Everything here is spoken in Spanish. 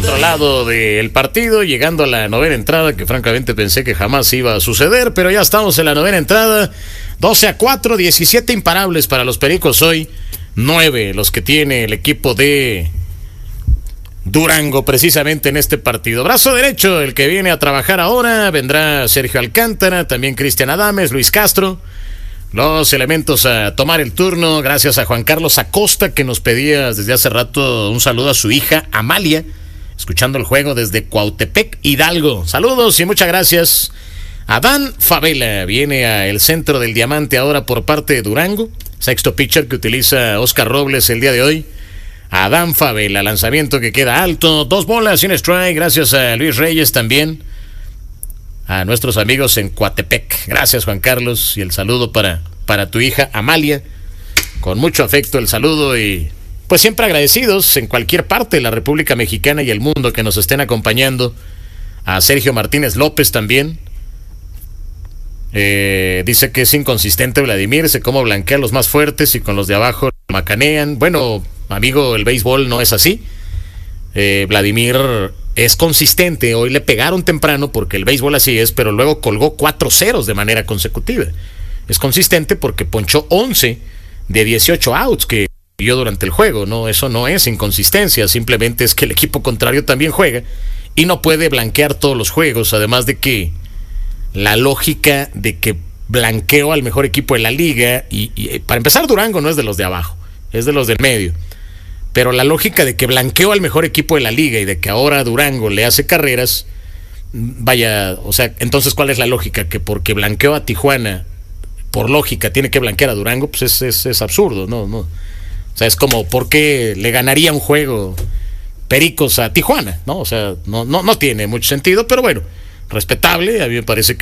otro lado del partido, llegando a la novena entrada, que francamente pensé que jamás iba a suceder, pero ya estamos en la novena entrada. 12-4, 17 imparables para los Pericos hoy, 9 los que tiene el equipo de Durango precisamente en este partido. Brazo derecho, el que viene a trabajar ahora, vendrá Sergio Alcántara, también Cristian Adames, Luis Castro. Los elementos a tomar el turno, gracias a Juan Carlos Acosta, que nos pedía desde hace rato un saludo a su hija Amalia, escuchando el juego desde Cuautepec, Hidalgo. Saludos y muchas gracias. Adán Favela viene a el centro del diamante ahora por parte de Durango. Sexto pitcher que utiliza Oscar Robles el día de hoy. Adán Favela, lanzamiento que queda alto, 2 bolas y un strike, gracias a Luis Reyes también. A nuestros amigos en Coatepec. Gracias, Juan Carlos, y el saludo para tu hija Amalia. Con mucho afecto el saludo y pues siempre agradecidos en cualquier parte de la República Mexicana y el mundo que nos estén acompañando. A Sergio Martínez López también. Dice que es inconsistente Vladimir, se cómo blanquea a los más fuertes y con los de abajo macanean. Bueno, amigo, el béisbol no es así. Vladimir es consistente, hoy le pegaron temprano porque el béisbol así es, pero luego colgó 4 ceros de manera consecutiva. Es consistente porque ponchó 11 de 18 outs que dio durante el juego, no, eso no es inconsistencia, simplemente es que el equipo contrario también juega y no puede blanquear todos los juegos, además de que la lógica de que blanqueó al mejor equipo de la liga, y para empezar Durango no es de los de abajo, es de los del medio. Pero la lógica de que blanqueó al mejor equipo de la liga y de que ahora Durango le hace carreras, vaya, o sea, entonces ¿cuál es la lógica? Que porque blanqueó a Tijuana, por lógica, tiene que blanquear a Durango, pues es absurdo, ¿no? O sea, es como, ¿por qué le ganaría un juego Pericos a Tijuana? ¿No? O sea, no tiene mucho sentido, pero bueno, respetable, a mí me parece que